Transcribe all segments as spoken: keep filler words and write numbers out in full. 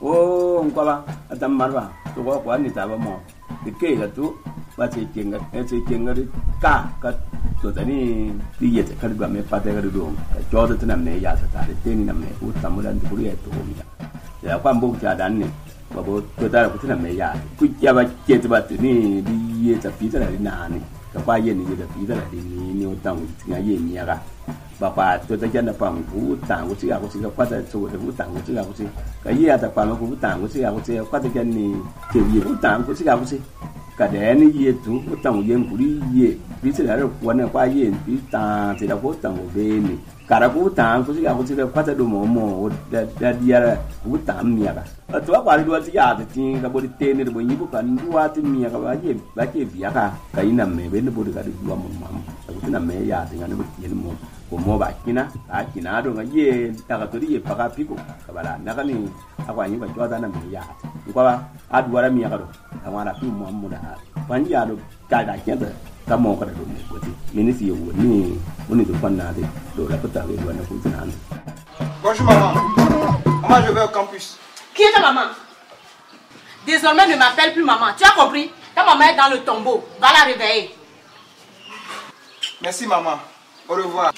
Oh, encore attends marva. Tu vois quoi, ni t'avais moi. De quel gâteau, pas de kenga, et c'est kenga de ka, kat, tout à ni, diet, kalba me pas de dom. Jordan to nam ne ya ta de teni nam ne, ou tamulan de buri to mi. Ya kwa mbo cha dan ne. Babo to ta ko tena me ya. Ku ya ba ke ta ba ni di ye ta pi ta ni na ni. Ka kwa ye ni de pi ta ni ni o tang ti ya ye ni ya ga. Ba pa to ta jan da pa mu tang ko si ga ko si ga kwa ta so de mu tang ko si ga ko si. Ka ye ta pa ma ko tang ko si ga ko si kwa ta jan ni ke ye ko tang ko si ga ko si. Ka de ni ye tu ko tang ye mu ri ye. Pi se ga ro kwa na kwa ye pi ta se da ko tang ko be ni. Cara hutang, aku sih aku sih kata dulu mau, dah dia hutang ni apa? Tu apa ada dua tiga ada sih, kalau di tenir boleh bukan dua tiga ni apa aja, baca biasa. Kain nama, bener boleh kali dua mamam. Aku tu nama ya, dengan itu dia mau, mau baca na, baca na dong aja. Tak kau tu dia pakai piku, kabaran. Nak ni aku ini baca ada nama ya. Kau apa? Ada dua nama ya kalau, kamu ada piku mamam dah. Panji ada kada kita. Kamu kada dulu ni, berarti ini sih yang ni, ini tu pun nanti, tu lah kita boleh buat apa pun nanti. Bonjour maman, maman je vais au campus. Qui est ta maman? Désormais ne m'appelle plus maman, tu as compris? Ta maman est dans le tombeau, va la réveiller. Merci maman, au revoir.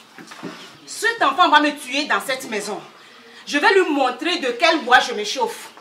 Cet enfant va me tuer dans cette maison. Je vais lui montrer de quel bois je me chauffe.